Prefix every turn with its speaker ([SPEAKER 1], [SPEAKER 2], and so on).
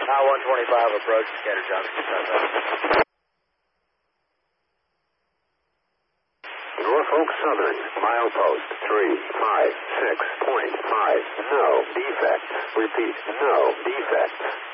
[SPEAKER 1] 125 approach, Decatur Junction.
[SPEAKER 2] Norfolk Southern, milepost 356.5, no defects. Repeat, no defects.